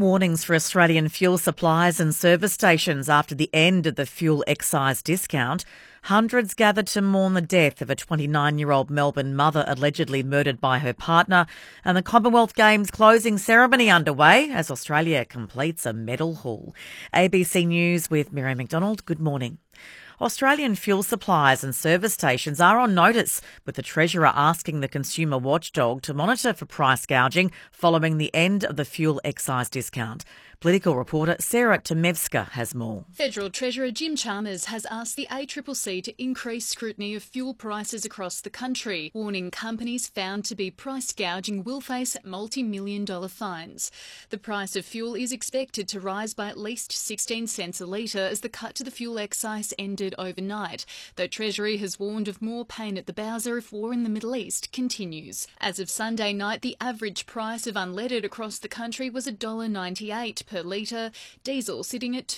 Warnings for Australian fuel suppliers and service stations after the end of the fuel excise discount. Hundreds gathered to mourn the death of a 29-year-old Melbourne mother allegedly murdered by her partner, and the Commonwealth Games closing ceremony underway as Australia completes a medal haul. ABC News with Miriam McDonald. Good morning. Australian fuel suppliers and service stations are on notice, with the Treasurer asking the consumer watchdog to monitor for price gouging following the end of the fuel excise discount. Political reporter Sarah Temevska has more. Federal Treasurer Jim Chalmers has asked the ACCC to increase scrutiny of fuel prices across the country, warning companies found to be price gouging will face multi-million-dollar fines. The price of fuel is expected to rise by at least 16 cents a litre as the cut to the fuel excise ended overnight, though Treasury has warned of more pain at the bowser if war in the Middle East continues. As of Sunday night, the average price of unleaded across the country was $1.98 per litre, diesel sitting at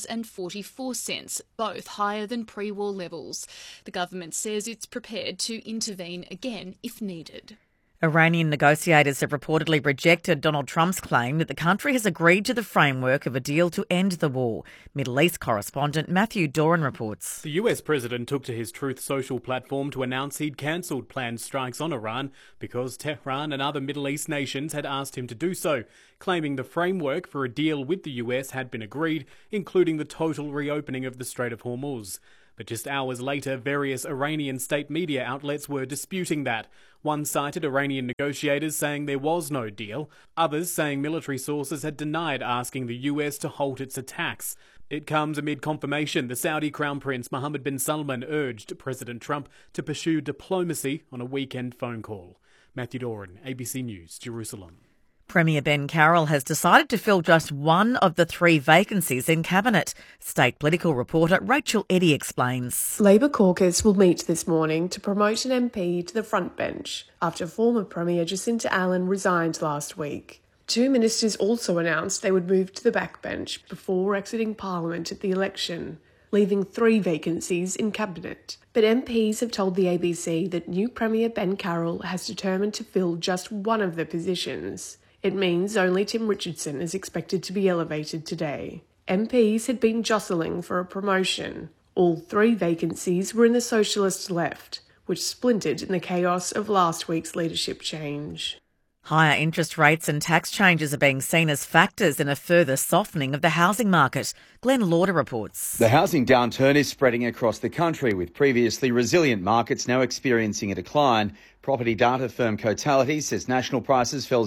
$2.44, both higher than pre-war levels. The government says it's prepared to intervene again if needed. Iranian negotiators have reportedly rejected Donald Trump's claim that the country has agreed to the framework of a deal to end the war. Middle East correspondent Matthew Doran reports. The US president took to his Truth Social platform to announce he'd cancelled planned strikes on Iran because Tehran and other Middle East nations had asked him to do so, claiming the framework for a deal with the US had been agreed, including the total reopening of the Strait of Hormuz. But just hours later, various Iranian state media outlets were disputing that. One cited Iranian negotiators saying there was no deal, others saying military sources had denied asking the US to halt its attacks. It comes amid confirmation the Saudi Crown Prince Mohammed bin Salman urged President Trump to pursue diplomacy on a weekend phone call. Matthew Doran, ABC News, Jerusalem. Premier Ben Carroll has decided to fill just one of the 3 vacancies in Cabinet. State political reporter Rachel Eddy explains. Labor caucus will meet this morning to promote an MP to the front bench after former Premier Jacinta Allan resigned last week. 2 ministers also announced they would move to the backbench before exiting Parliament at the election, leaving 3 vacancies in Cabinet. But MPs have told the ABC that new Premier Ben Carroll has determined to fill just one of the positions. It means only Tim Richardson is expected to be elevated today. MPs had been jostling for a promotion. All 3 vacancies were in the Socialist left, which splintered in the chaos of last week's leadership change. Higher interest rates and tax changes are being seen as factors in a further softening of the housing market. Glenn Lauder reports. The housing downturn is spreading across the country, with previously resilient markets now experiencing a decline. Property data firm Cotality says national prices fell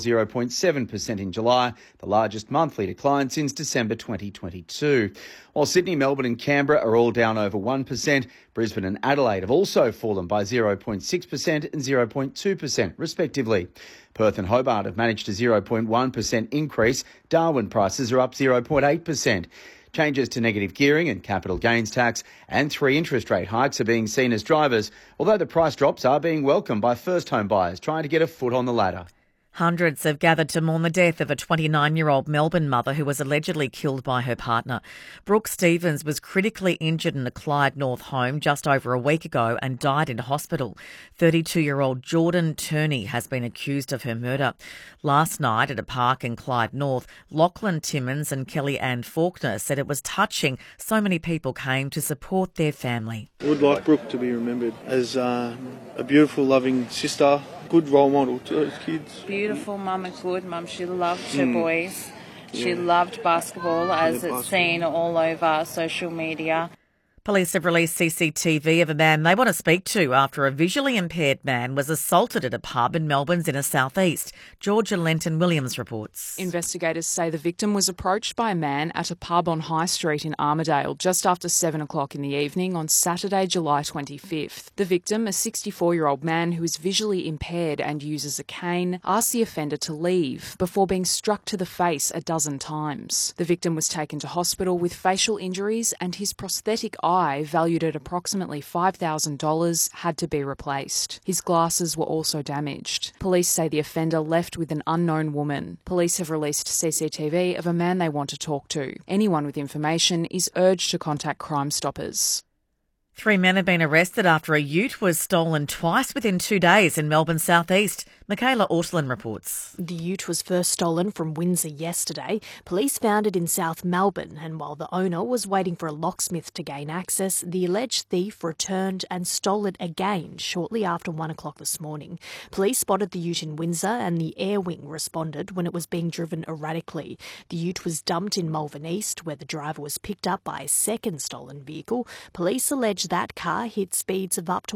0.7% in July, the largest monthly decline since December 2022. While Sydney, Melbourne and Canberra are all down over 1%, Brisbane and Adelaide have also fallen by 0.6% and 0.2% respectively. Perth and Hobart have managed a 0.1% increase. Darwin prices are up 0.8%. Changes to negative gearing and capital gains tax and 3 interest rate hikes are being seen as drivers, although the price drops are being welcomed by first home buyers trying to get a foot on the ladder. Hundreds have gathered to mourn the death of a 29-year-old Melbourne mother who was allegedly killed by her partner. Brooke Stevens was critically injured in a Clyde North home just over a week ago and died in hospital. 32-year-old Jordan Turney has been accused of her murder. Last night at a park in Clyde North, Lachlan Timmins and Kelly Ann Faulkner said it was touching so many people came to support their family. I would like Brooke to be remembered as a beautiful, loving sister. Good role model to those kids. Beautiful mum and good mum. She loved her boys. She loved basketball, as it's seen all over social media. Police have released CCTV of a man they want to speak to after a visually impaired man was assaulted at a pub in Melbourne's inner southeast. Georgia Lenton-Williams reports. Investigators say the victim was approached by a man at a pub on High Street in Armidale just after 7 o'clock in the evening on Saturday, July 25th. The victim, a 64-year-old man who is visually impaired and uses a cane, asked the offender to leave before being struck to the face a dozen times. The victim was taken to hospital with facial injuries and his prosthetic eye, valued at approximately $5,000, had to be replaced. His glasses were also damaged. Police say the offender left with an unknown woman. Police have released CCTV of a man they want to talk to. Anyone with information is urged to contact Crime Stoppers. 3 men have been arrested after a ute was stolen twice within 2 days in Melbourne's southeast. Michaela Ortolin reports. The ute was first stolen from Windsor yesterday. Police found it in South Melbourne, and while the owner was waiting for a locksmith to gain access, the alleged thief returned and stole it again shortly after 1 o'clock this morning. Police spotted the ute in Windsor and the air wing responded when it was being driven erratically. The ute was dumped in Malvern East, where the driver was picked up by a second stolen vehicle. Police allege that car hit speeds of up to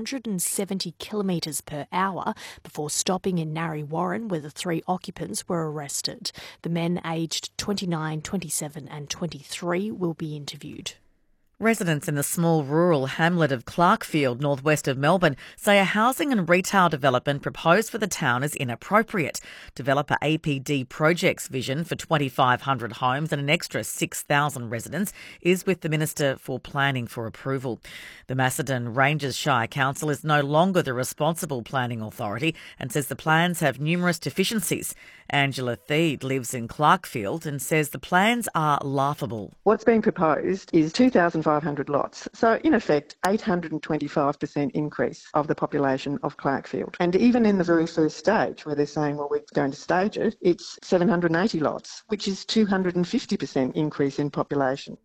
170 kilometres per hour before stopping in Narre Warren, where the 3 occupants were arrested. The men aged 29, 27 and 23 will be interviewed. Residents in the small rural hamlet of Clarkfield, northwest of Melbourne, say a housing and retail development proposed for the town is inappropriate. Developer APD Projects' vision for 2,500 homes and an extra 6,000 residents is with the Minister for Planning for approval. The Macedon Ranges Shire Council is no longer the responsible planning authority and says the plans have numerous deficiencies. Angela Theed lives in Clarkfield and says the plans are laughable. What's being proposed is 2,500 lots. So, in effect, 825% increase of the population of Clarkfield. And even in the very first stage, where they're saying, well, we're going to stage it, it's 780 lots, which is 250% increase in population.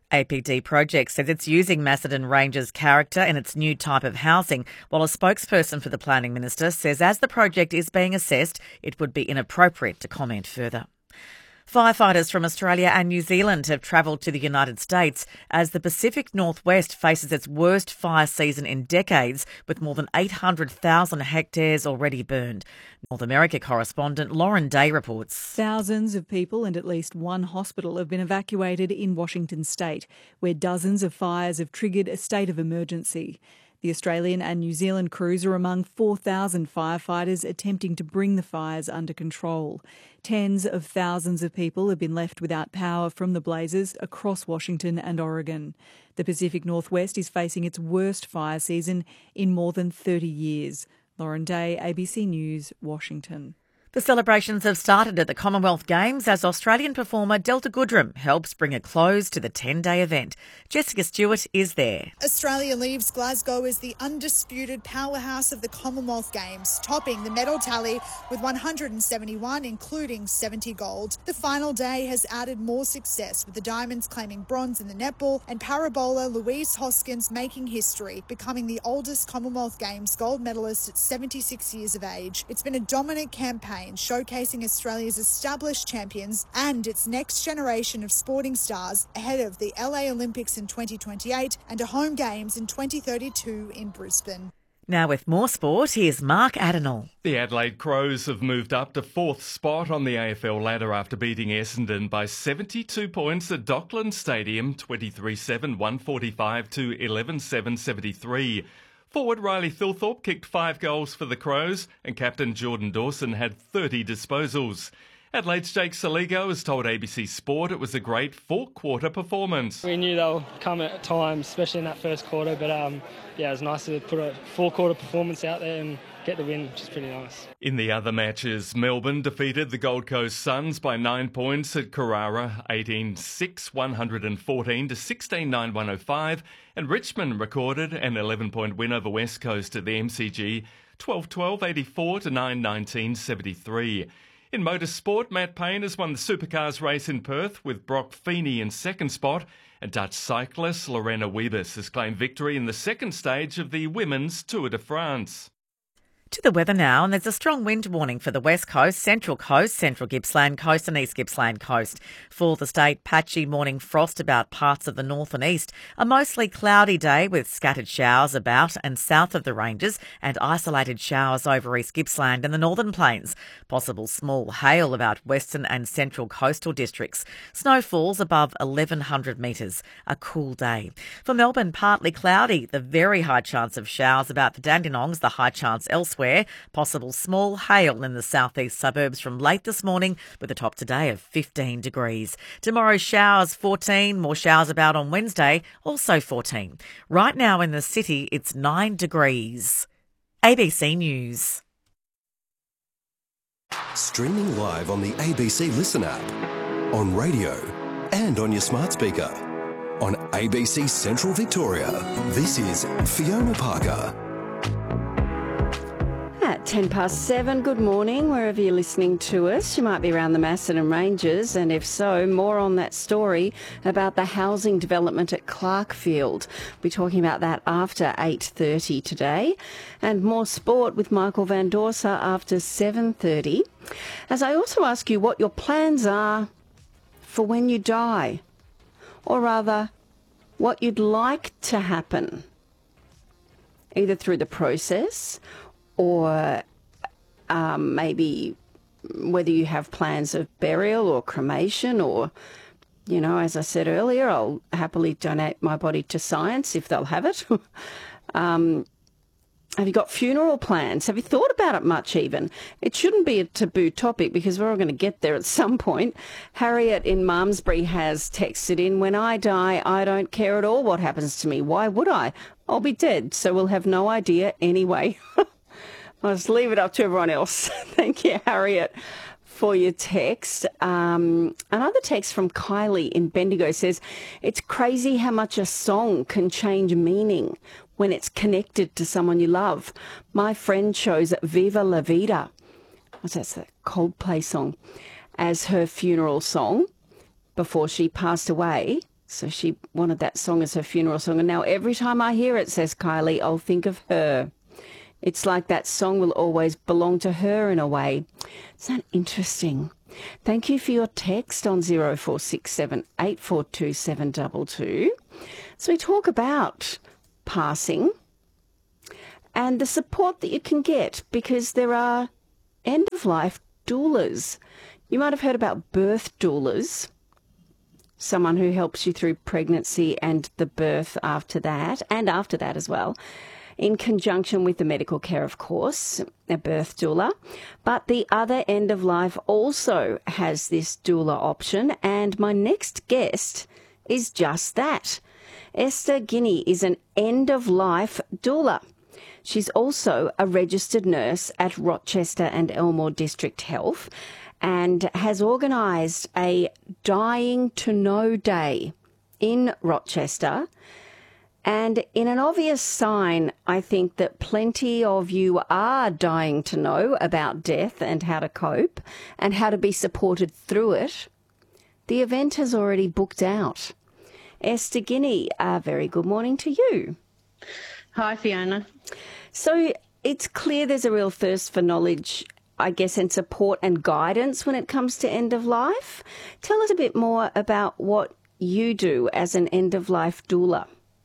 APD Projects says it's using Macedon Ranges character in its new type of housing, while a spokesperson for the Planning Minister says as the project is being assessed, it would be inappropriate to comment further. Firefighters from Australia and New Zealand have travelled to the United States as the Pacific Northwest faces its worst fire season in decades, with more than 800,000 hectares already burned. North America correspondent Lauren Day reports. Thousands of people and at least one hospital have been evacuated in Washington state, where dozens of fires have triggered a state of emergency. The Australian and New Zealand crews are among 4,000 firefighters attempting to bring the fires under control. Tens of thousands of people have been left without power from the blazes across Washington and Oregon. The Pacific Northwest is facing its worst fire season in more than 30 years. Lauren Day, ABC News, Washington. The celebrations have started at the Commonwealth Games as Australian performer Delta Goodrem helps bring a close to the 10-day event. Jessica Stewart is there. Australia leaves Glasgow as the undisputed powerhouse of the Commonwealth Games, topping the medal tally with 171, including 70 gold. The final day has added more success, with the Diamonds claiming bronze in the netball and parabola Louise Hoskins making history, becoming the oldest Commonwealth Games gold medalist at 76 years of age. It's been a dominant campaign, showcasing Australia's established champions and its next generation of sporting stars ahead of the LA Olympics in 2028 and a home games in 2032 in Brisbane. Now with more sport, here's Mark Adenall. The Adelaide Crows have moved up to 4th spot on the AFL ladder after beating Essendon by 72 points at Dockland Stadium, 23-7, 145 to 11-7, 73. Forward Riley Thilthorpe kicked 5 goals for the Crows and captain Jordan Dawson had 30 disposals. Adelaide's Jake Saligo has told ABC Sport it was a great 4-quarter performance. We knew they'll come at times, especially in that first quarter, but it was nice to put a 4-quarter performance out there and get the win, which is pretty nice. In the other matches, Melbourne defeated the Gold Coast Suns by 9 points at Carrara, 18-6, 114 to 16-9, 105, and Richmond recorded an 11-point win over West Coast at the MCG, 12-12, 84 to 9-19, 73. In motorsport, Matt Payne has won the Supercars race in Perth with Brock Feeney in second spot, and Dutch cyclist Lorena Wiebes has claimed victory in the second stage of the Women's Tour de France. To the weather now, and there's a strong wind warning for the West Coast, Central Gippsland Coast and East Gippsland Coast. For the state, patchy morning frost about parts of the north and east. A mostly cloudy day with scattered showers about and south of the ranges and isolated showers over East Gippsland and the northern plains. Possible small hail about western and central coastal districts. Snowfalls above 1,100 metres. A cool day. For Melbourne, partly cloudy. The very high chance of showers about the Dandenongs, the high chance elsewhere. Possible small hail in the southeast suburbs from late this morning with a top today of 15 degrees. Tomorrow showers 14, more showers about on Wednesday, also 14. Right now in the city it's 9 degrees. ABC News. Streaming live on the ABC Listen app, on radio and on your smart speaker. On ABC Central Victoria, this is Fiona Parker. At 7:10. Good morning, wherever you're listening to us. You might be around the Macedon Ranges, and if so, more on that story about the housing development at Clarkfield. We'll be talking about that after 8:30 today, and more sport with Michael Van Dorsa after 7:30. As I also ask you what your plans are for when you die, or rather, what you'd like to happen, either through the process or maybe whether you have plans of burial or cremation or, you know, as I said earlier, I'll happily donate my body to science if they'll have it. Have you got funeral plans? Have you thought about it much even? It shouldn't be a taboo topic because we're all going to get there at some point. Harriet in Malmesbury has texted in, when I die, I don't care at all what happens to me. Why would I? I'll be dead, so we'll have no idea anyway. I'll just leave it up to everyone else. Thank you, Harriet, for your text. Another text from Kylie in Bendigo says, it's crazy how much a song can change meaning when it's connected to someone you love. My friend chose Viva La Vida, that's the Coldplay song, as her funeral song before she passed away. So she wanted that song as her funeral song. And now every time I hear it, says Kylie, I'll think of her. It's like that song will always belong to her in a way. Isn't that interesting? Thank you for your text on 0467 842 722. So we talk about passing and the support that you can get, because there are end-of-life doulas. You might have heard about birth doulas, someone who helps you through pregnancy and the birth after that, and after that as well, in conjunction with the medical care, of course, a birth doula. But the other end of life also has this doula option, and my next guest is just that. Esther Guinea is an end-of-life doula. She's also a registered nurse at Rochester and Elmore District Health and has organised a Dying to Know Day in Rochester. And in an obvious sign, I think, that plenty of you are dying to know about death and how to cope and how to be supported through it, the event has already booked out. Esther Guinea, a very good morning to you. Hi, Fiona. So it's clear there's a real thirst for knowledge, I guess, and support and guidance when it comes to end of life. Tell us a bit more about what you do as an end-of-life doula.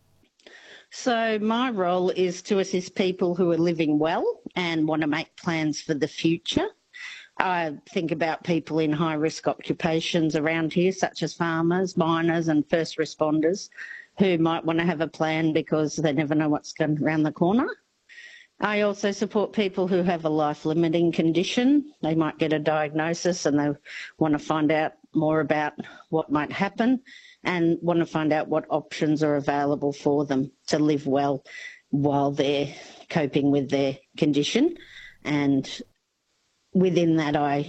So my role is to assist people who are living well and want to make plans for the future. I think about people in high-risk occupations around here, such as farmers, miners and first responders, who might want to have a plan because they never know what's going around the corner. I also support people who have a life-limiting condition. They might get a diagnosis and they want to find out more about what might happen and want to find out what options are available for them to live well while they're coping with their condition. And within that, I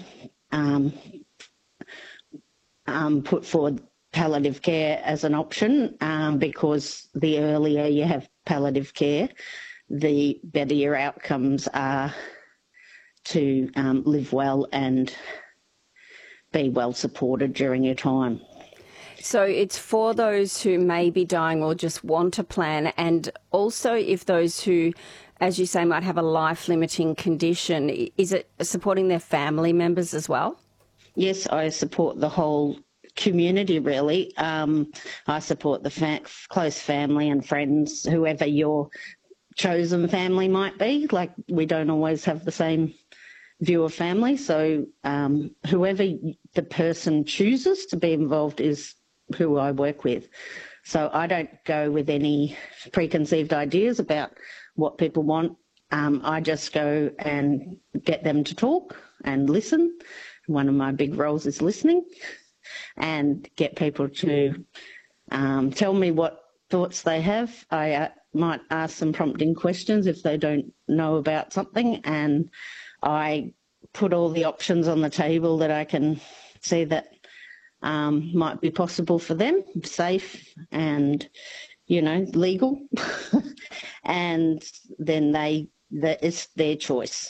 put forward palliative care as an option because the earlier you have palliative care, the better your outcomes are to live well and be well supported during your time. So it's for those who may be dying or just want a plan, and also if those who, as you say, might have a life-limiting condition, is it supporting their family members as well? Yes, I support the whole community, really. I support the close family and friends, whoever your chosen family might be. Like, we don't always have the same view of family, so whoever the person chooses to be involved is who I work with. So I don't go with any preconceived ideas about what people want. I just go and get them to talk and listen. One of my big roles is listening, and get people to tell me what thoughts they have. I might ask some prompting questions if they don't know about something, and I put all the options on the table that I can see that might be possible for them, safe and, you know, legal. And then it's their choice.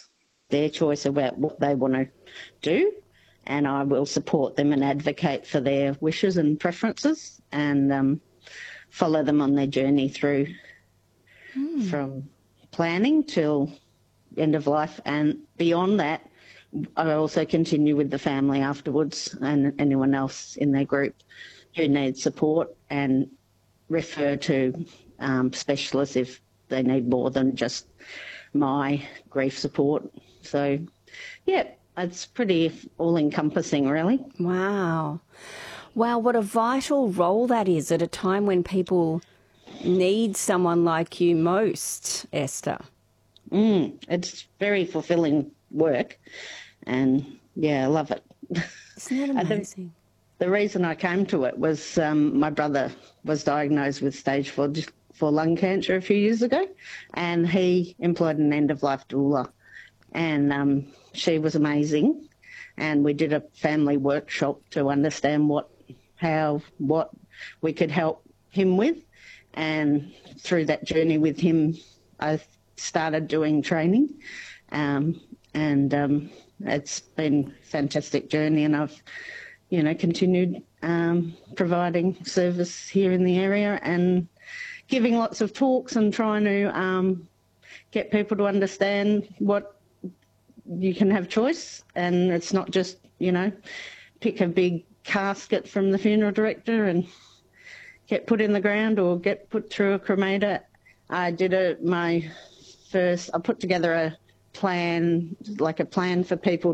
their choice about what they want to do, and I will support them and advocate for their wishes and preferences, and follow them on their journey through from planning till end of life. And beyond that, I also continue with the family afterwards and anyone else in their group who needs support, and refer to specialists if they need more than just my grief support. So, yeah, it's pretty all-encompassing, really. Wow. Wow, what a vital role that is at a time when people need someone like you most, Esther. It's very fulfilling work, and, yeah, I love it. Isn't that amazing? The reason I came to it was my brother was diagnosed with stage 4 lung cancer a few years ago, and he employed an end-of-life doula, and she was amazing, and we did a family workshop to understand what we could help him with, and through that journey with him, I started doing training, and it's been a fantastic journey, and I've continued providing service here in the area and giving lots of talks and trying to get people to understand what you can have choice, and it's not just, pick a big casket from the funeral director and get put in the ground or get put through a cremator. I put together a plan for people